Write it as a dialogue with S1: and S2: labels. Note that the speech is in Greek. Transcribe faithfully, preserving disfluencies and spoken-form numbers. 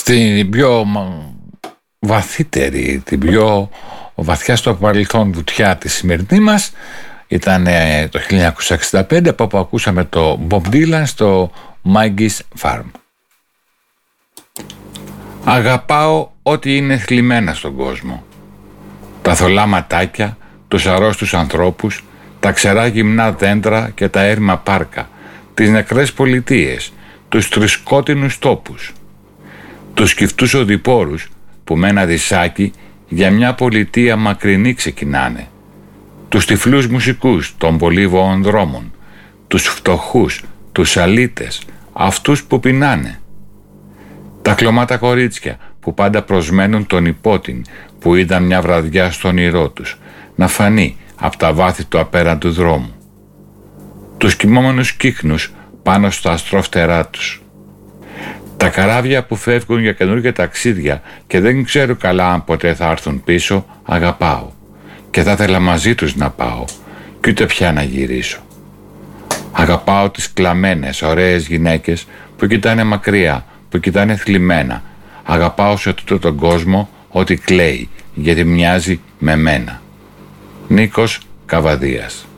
S1: στην πιο βαθύτερη, την πιο βαθιά στο παρελθόν βουτιά τη σημερινή μας ήταν το χίλια εννιακόσια εξήντα πέντε, από όπου ακούσαμε το Bob Dylan στο Maggie's Farm. Αγαπάω ό,τι είναι θλιμμένα στον κόσμο. Τα θολά ματάκια, τους αρρώστους ανθρώπους, τα ξερά γυμνά δέντρα και τα έρημα πάρκα, τις νεκρές πολιτείες, τους τρισκότεινους τόπους, τους σκυφτούς οδηπόρους που με ένα δισάκι για μια πολιτεία μακρινή ξεκινάνε, τους τυφλούς μουσικούς των πολύβοων δρόμων, τους φτωχούς, τους αλήτες, αυτούς που πεινάνε, τα χλωμάτα κορίτσια που πάντα προσμένουν τον υπότιν που είδαν μια βραδιά στο όνειρό τους να φανεί από τα βάθη του απέραντου δρόμου, τους κοιμόμενους κύκνους πάνω στα αστρόφτερά τους, τα καράβια που φεύγουν για καινούργια ταξίδια και δεν ξέρω καλά αν ποτέ θα έρθουν πίσω, αγαπάω και θα ήθελα μαζί τους να πάω και ούτε πια να γυρίσω. Αγαπάω τις κλαμμένες, ωραίες γυναίκες που κοιτάνε μακριά, που κοιτάνε θλιμμένα. Αγαπάω σε τούτο τον κόσμο ότι κλαίει γιατί μοιάζει με μένα. Νίκος Καβαδίας.